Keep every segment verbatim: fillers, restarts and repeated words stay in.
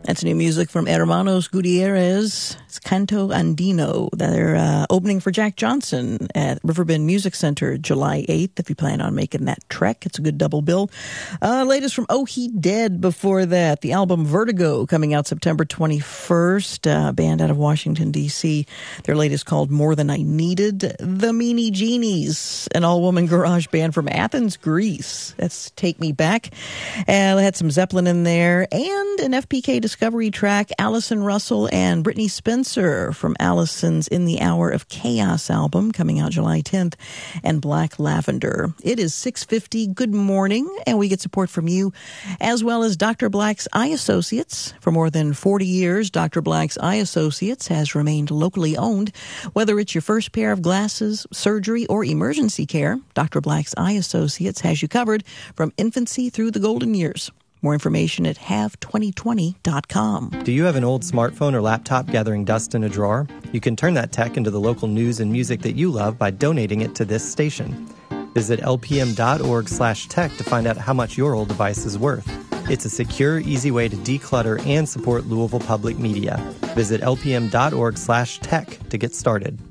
That's new music from Hermanos Gutierrez. It's Canto Andino. They're uh, opening for Jack Johnson at Riverbend Music Center July eighth. If you plan on making that trek, it's a good double bill. Uh, latest from Oh He Dead before that. The album Vertigo coming out September twenty-first. Uh, band out of Washington, D C. Their latest called More Than I Needed. The Meanie Genies, an all-woman garage band from Athens, Greece. That's Take Me Back. Uh, they had some Zeppelin in there and an F P K Discovery track, Allison Russell and Brittany Spencer from Allison's In the Hour of Chaos album coming out July tenth, and Black Lavender. It is six fifty. Good morning, and we get support from you as well as Doctor Black's Eye Associates. For more than forty years, Doctor Black's Eye Associates has remained locally owned. Whether it's your first pair of glasses, surgery, or emergency care, Doctor Black's Eye Associates has you covered from infancy through the golden years. More information at have twenty twenty dot com. Do you have an old smartphone or laptop gathering dust in a drawer? You can turn that tech into the local news and music that you love by donating it to this station. Visit lpm.org slash tech to find out how much your old device is worth. It's a secure, easy way to declutter and support Louisville Public Media. Visit lpm.org slash tech to get started.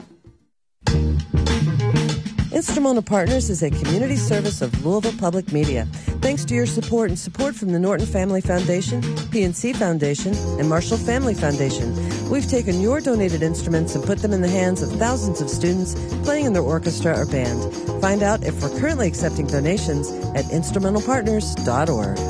Instrumental Partners is a community service of Louisville Public Media. Thanks to your support and support from the Norton Family Foundation, P N C Foundation, and Marshall Family Foundation, we've taken your donated instruments and put them in the hands of thousands of students playing in their orchestra or band. Find out if we're currently accepting donations at instrumental partners dot org.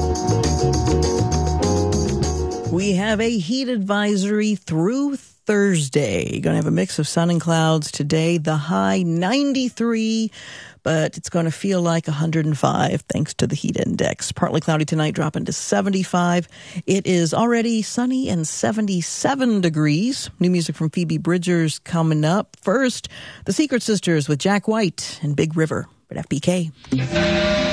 We have a heat advisory through Thursday. Going to have a mix of sun and clouds today. The high ninety-three, but it's going to feel like one hundred five thanks to the heat index. Partly cloudy tonight, dropping to seventy-five. It is already sunny and seventy-seven degrees. New music from Phoebe Bridgers coming up. First, the Secret Sisters with Jack White and Big River at F B K.